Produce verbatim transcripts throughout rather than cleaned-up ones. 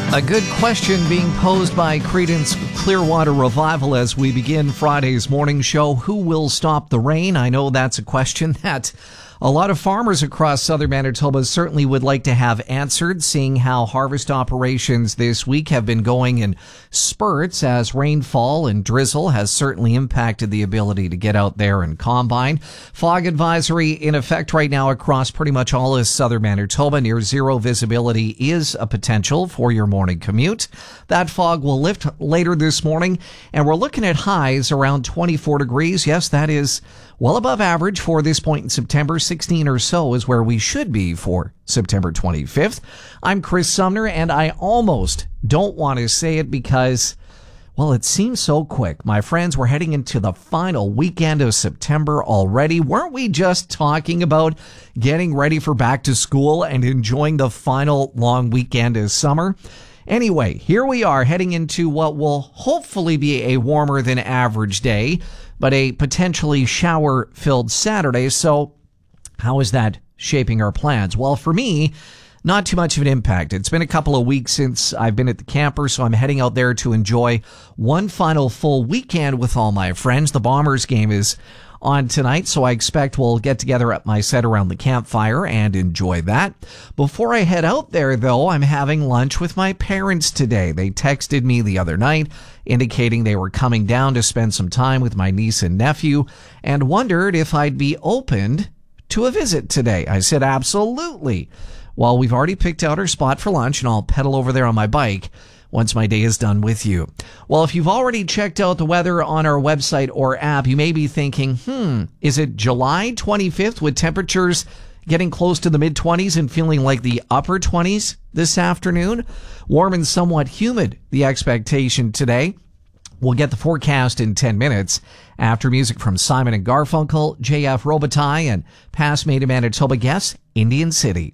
A good question being posed by Creedence Clearwater Revival as we begin Friday's morning show. Who will stop the rain? I know that's a question that a lot of farmers across southern Manitoba certainly would like to have answered, seeing how harvest operations this week have been going in spurts as rainfall and drizzle has certainly impacted the ability to get out there and combine. Fog advisory in effect right now across pretty much all of southern Manitoba. Near zero visibility is a potential for your morning commute. That fog will lift later this morning, and we're looking at highs around twenty-four degrees. Yes, that is well above average for this point in September. sixteen or so is where we should be for September twenty-fifth. I'm Chris Sumner, and I almost don't want to say it because, well, it seems so quick. My friends, we're heading into the final weekend of September already. Weren't we just talking about getting ready for back to school and enjoying the final long weekend of summer? Anyway, here we are heading into what will hopefully be a warmer than average day, but a potentially shower-filled Saturday. So how is that shaping our plans? Well, for me, not too much of an impact. It's been a couple of weeks since I've been at the camper, so I'm heading out there to enjoy one final full weekend with all my friends. The Bombers game is on tonight, so I expect we'll get together at my set around the campfire and enjoy that. Before I head out there, though, I'm having lunch with my parents today. They texted me the other night indicating they were coming down to spend some time with my niece and nephew and wondered if I'd be open to a visit today. I said, absolutely. Well, we've already picked out our spot for lunch, and I'll pedal over there on my bike once my day is done with you. Well, if you've already checked out the weather on our website or app, you may be thinking, hmm, is it July twenty-fifth with temperatures getting close to the mid-twenties and feeling like the upper twenties this afternoon? Warm and somewhat humid, the expectation today. We'll get the forecast in ten minutes after music from Simon and Garfunkel, J F Robitaille, and past Made in Manitoba guest, Indian City.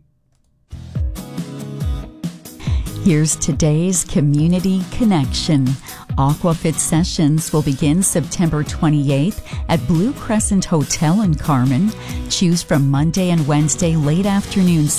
Here's today's Community Connection. Aquafit sessions will begin September twenty-eighth at Blue Crescent Hotel in Carman. Choose from Monday and Wednesday late afternoon